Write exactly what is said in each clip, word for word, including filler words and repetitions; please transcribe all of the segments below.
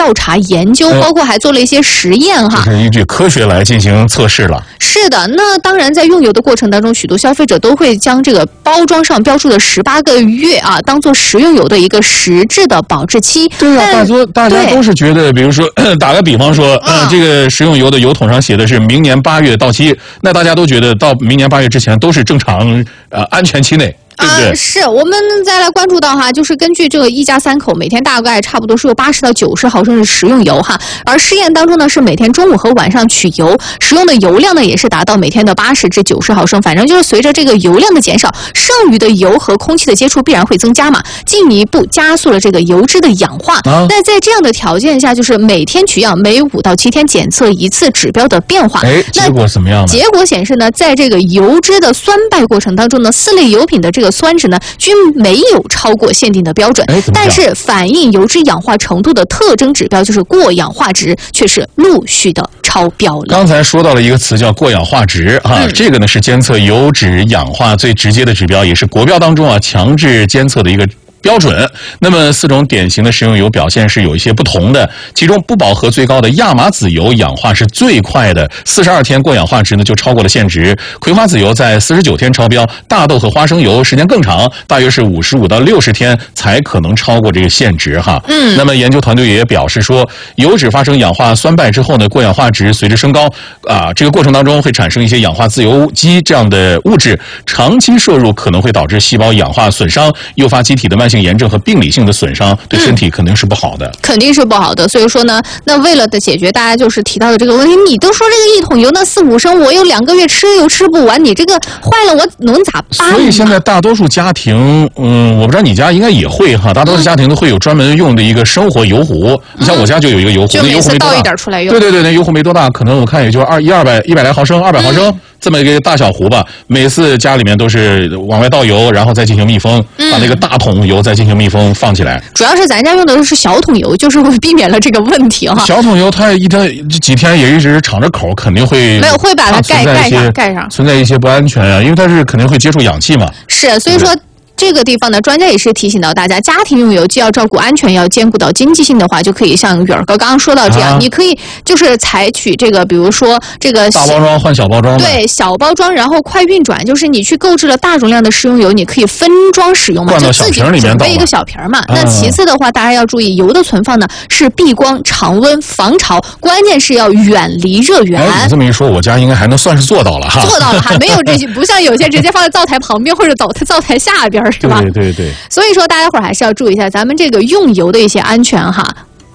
调查研究，包括还做了一些实验哈， 就是依据科学来进行测试了。 是的，那当然在用油的过程当中，许多消费者都会将这个包装上标注的十八个月啊，当做食用油的一个实质的保质期。 对啊，大多大家都是觉得，比如说打个比方说，嗯、呃，这个食用油的油桶上写的是明年八月到期，那大家都觉得到明年八月之前都是正常呃安全期内。对不对？ 啊，是我们再来关注到哈，就是根据这个一家三口每天大概差不多是有八十到九十毫升的食用油哈，而试验当中呢是每天中午和晚上取油，使用的油量呢也是达到每天的八十至九十毫升，反正就是随着这个油量的减少，剩余的油和空气的接触必然会增加嘛，进一步加速了这个油脂的氧化。啊、那在这样的条件下，就是每天取样，每五到七天检测一次指标的变化。 哎，结果怎么样呢？ 结果显示呢，在这个油脂的酸败过程当中呢，四类油品的这个酸值呢均没有超过限定的标准，但是反映油脂氧化程度的特征指标就是过氧化值却是陆续的超标了。 刚才说到了一个词叫过氧化值啊，嗯、这个呢是监测油脂氧化最直接的指标，也是国标当中啊强制监测的一个标准。那么四种典型的食用油表现是有一些不同的，其中不饱和最高的亚麻籽油氧化是最快的，四十二天过氧化值呢就超过了限值。葵花籽油在四十九天超标，大豆和花生油时间更长，大约是五十五到六十天才可能超过这个限值哈。嗯。那么研究团队也表示说，油脂发生氧化酸败之后呢，过氧化值随之升高啊，这个过程当中会产生一些氧化自由基这样的物质，长期摄入可能会导致细胞氧化损伤，诱发机体的慢性炎症和病理性的损伤，对身体肯定是不好的、嗯、 肯定是不好的。所以说呢，那为了的解决大家就是提到的这个问题，你都说这个一桶油那四五升，我有两个月吃又吃不完，你这个坏了我能咋办？ 所以现在大多数家庭，嗯，我不知道你家应该也会哈，大多数家庭都会有专门用的一个生活油壶、嗯、你像我家就有一个油壶， 就每次倒一点出来用。 对对对，那油壶没多大，可能我看也就二一二百一百来毫升，二百毫升、嗯、这么一个大小壶吧。每次家里面都是往外倒油，然后再进行密封，嗯、把那个大桶油再进行密封放起来。 主要是咱家用的是小桶油，就是会避免了这个问题哈。 小桶油它一天几天也一直敞着口，肯定会没有会把它盖盖上盖上， 存在一些不安全啊，因为它是肯定会接触氧气嘛。 是，所以说。这个地方呢，专家也是提醒到大家，家庭用油既要照顾安全，要兼顾到经济性的话，就可以像宇儿哥刚刚说到这样，啊、你可以就是采取这个，比如说这个大包装换小包装， 对，小包装，然后快运转，就是你去购置了大容量的食用油，你可以分装使用嘛， 就自己准备一个小瓶嘛。啊、那其次的话，大家要注意，油的存放呢是避光、常温、防潮，关键是要远离热源。 哎，你这么一说，我家应该还能算是做到了哈。 做到了哈，没有这些，不像有些直接放在灶台旁边或者灶灶台下边。是吧？ 对对对。 所以说，大家伙儿还是要注意一下咱们这个用油的一些安全哈。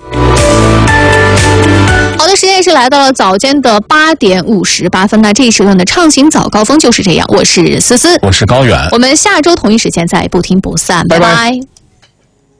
好的，时间也是来到了早间的八点五十八分。那这一时段的畅行早高峰就是这样。我是思思， 我是高远。 我们下周同一时间再不听不散，拜拜。拜拜。